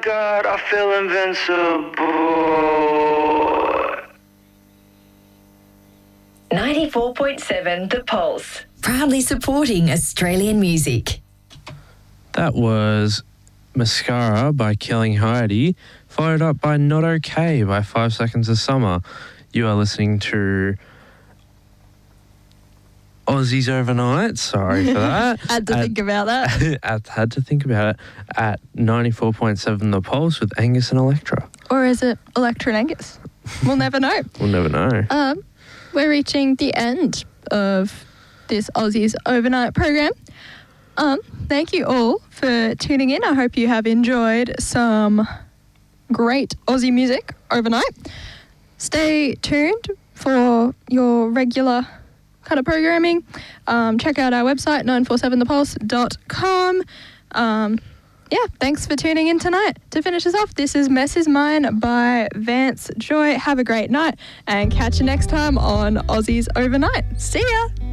God, I feel invincible. 94.7 The Pulse. Proudly supporting Australian music. That was Mascara by Killing Heidi, followed up by Not Okay by 5 Seconds of Summer. You are listening to Aussies Overnight. Sorry for that. Had to think about that. Had to think about it. At 94.7 The Pulse with Angus and Electra. Or is it Electra and Angus? We'll never know. We'll never know. We're reaching the end of this Aussies Overnight program. Thank you all for tuning in. I hope you have enjoyed some great Aussie music overnight. Stay tuned for your regular kind of programming. Check out our website, 947thepulse.com. Thanks for tuning in tonight. To finish us off, this is Mess Is Mine by Vance Joy. Have a great night and catch you next time on Aussies Overnight. See ya!